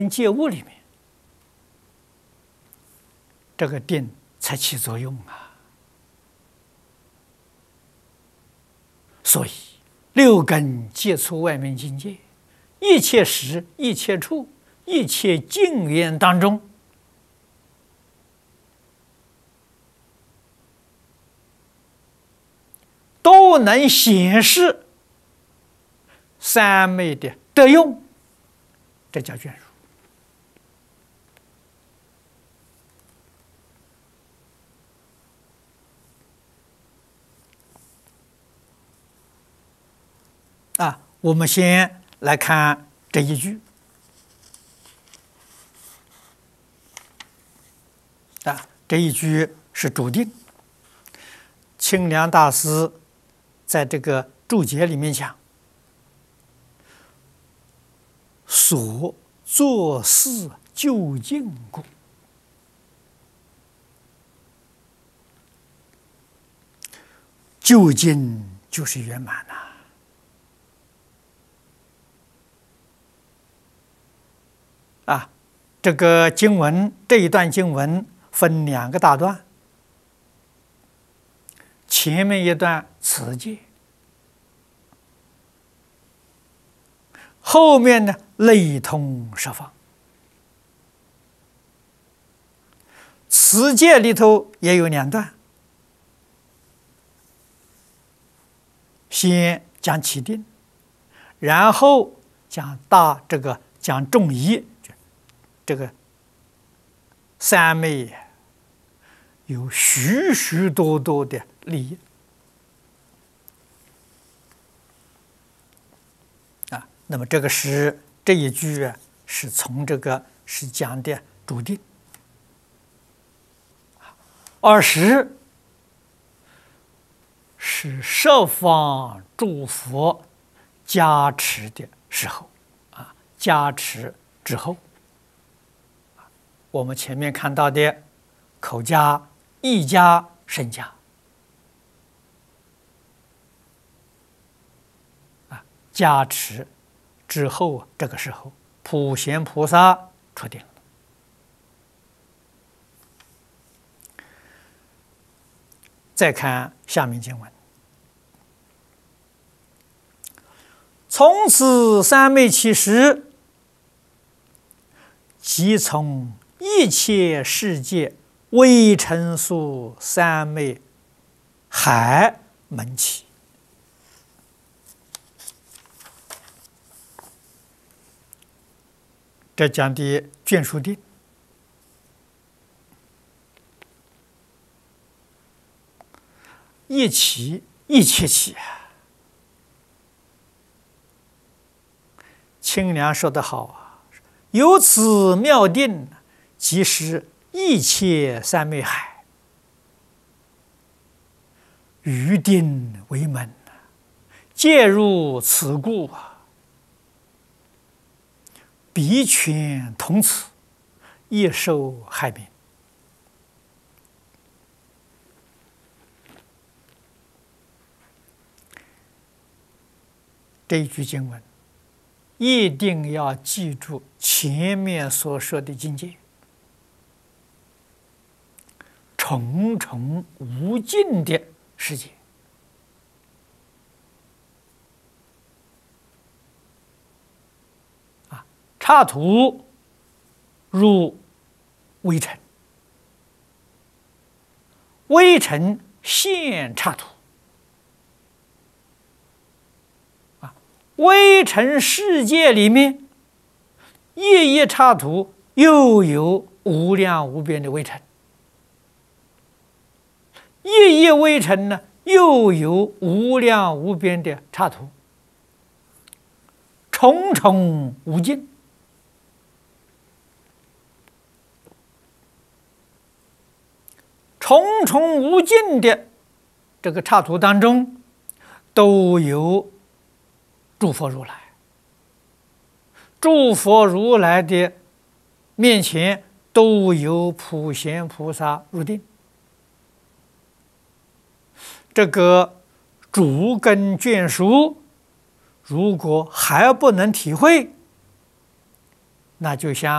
借物里面，这个定才起作用啊。所以六根接触外面境界，一切时、一切处、一切境缘当中，都能显示三昧的德用，这叫眷属。我们先来看这一句这一句是主定。清凉大师在这个注解里面讲：所作事究竟故，究竟就是圆满呐。这个经文，这一段经文分两个大段，前面一段持戒，后面呢类通十方。持戒里头也有两段，先讲起定，然后讲讲众疑。这个三昧有许许多多的利益那么这一句是从这个是讲的主定。20是十方诸佛加持的时候加持之后。我们前面看到的口加、意加、身加加持之后，这个时候普贤菩萨出定了。再看下面经文：从此三昧起时，即从一切世界微尘数三昧海门起。这讲的眷属定，一起一切起。清凉说得好有此妙定，即是一切三昧海，于定为门，介入此故彼权同此，亦受海名。这一句经文一定要记住前面所说的境界，重重无尽的世界刹土入微尘，微尘现刹土微尘世界里面，一一刹土又有无量无边的微尘，一一微尘呢又有无量无边的刹土，重重无尽。重重无尽的这个刹土当中，都有诸佛如来，诸佛如来的面前都有普贤菩萨入定。这个主根眷属，如果还不能体会， 那就像